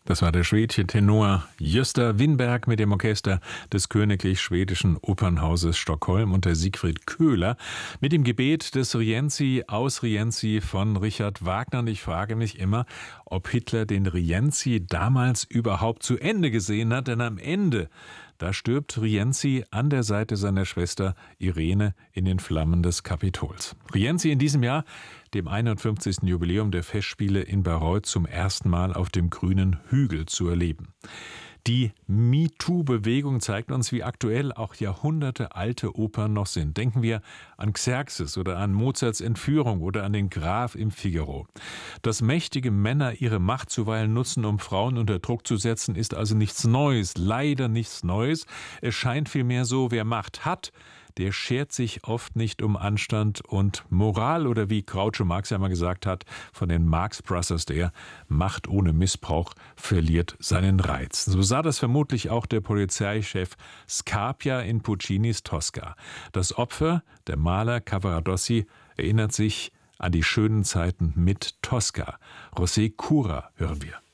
Das war der schwedische Tenor Gösta Winberg mit dem Orchester des Königlich Schwedischen Opernhauses Stockholm unter Siegfried Köhler mit dem Gebet des Rienzi aus Rienzi von Richard Wagner. Und ich frage mich immer, ob Hitler den Rienzi damals überhaupt zu Ende gesehen hat, denn am Ende, da stirbt Rienzi an der Seite seiner Schwester Irene in den Flammen des Kapitols. Rienzi in diesem Jahr, dem 51. Jubiläum der Festspiele in Bayreuth, zum ersten Mal auf dem grünen Hügel zu erleben. Die MeToo-Bewegung zeigt uns, wie aktuell auch jahrhundertealte Opern noch sind. Denken wir an Xerxes oder an Mozarts Entführung oder an den Graf im Figaro. Dass mächtige Männer ihre Macht zuweilen nutzen, um Frauen unter Druck zu setzen, ist also nichts Neues, leider nichts Neues. Es scheint vielmehr so, wer Macht hat, der schert sich oft nicht um Anstand und Moral oder wie Groucho Marx ja mal gesagt hat von den Marx Brothers, der Macht ohne Missbrauch verliert seinen Reiz. So sah das vermutlich auch der Polizeichef Scarpia in Puccinis Tosca. Das Opfer, der Maler Cavaradossi, erinnert sich an die schönen Zeiten mit Tosca. José Cura hören wir.